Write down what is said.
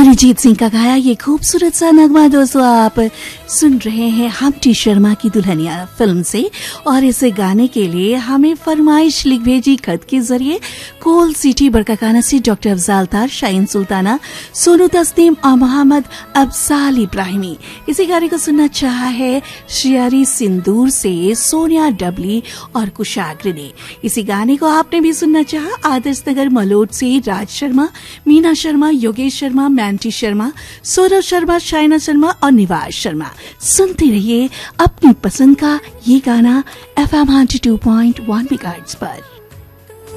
अरिजीत सिंह का गाया ये खूबसूरत सा नगमा दोस्तों आप सुन रहे हैं हम्टी शर्मा की दुल्हनिया फिल्म से। और इस गाने के लिए हमें फरमाइश लिख भेजी खत के जरिए कोल सिटी बरकाकाना से डॉक्टर अफजाल तार, शाहीन सुल्ताना, सोनू तस्नीम और मोहम्मद अफजाल इब्राहिमी। इसी गाने को सुनना चाहा है शियारी सिंदूर से सोनिया डबली और कुशाग्र ने। इसी गाने को आपने भी सुनना चाहा आदर्श नगर मलोट से राज शर्मा, मीना शर्मा, योगेश शर्मा, मैंटी शर्मा, सौरभ शर्मा, शाइना शर्मा और निवास शर्मा। सुनते रहिए अपनी पसंद का ये गाना FM 102.1 मेगाहर्ट्ज पर।